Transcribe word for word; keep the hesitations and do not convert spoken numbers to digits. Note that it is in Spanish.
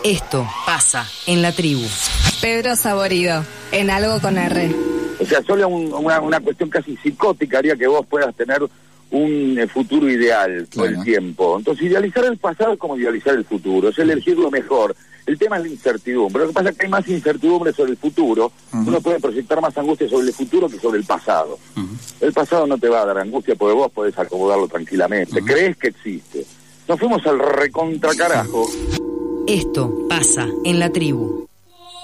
Esto pasa en la tribu. Pedro Saborido, en Algo con R. O sea, solo un, una, una cuestión casi psicótica haría que vos puedas tener un eh, futuro ideal todo Claro. el tiempo. Entonces, idealizar el pasado es como idealizar el futuro, es elegir lo mejor. El tema es la incertidumbre. Lo que pasa es que hay más incertidumbre sobre el futuro. Uh-huh. Uno puede proyectar más angustia sobre el futuro que sobre el pasado. Uh-huh. El pasado no te va a dar angustia porque vos podés acomodarlo tranquilamente. Uh-huh. Crees que existe. Nos fuimos al recontracarajo. Esto pasa en la tribu.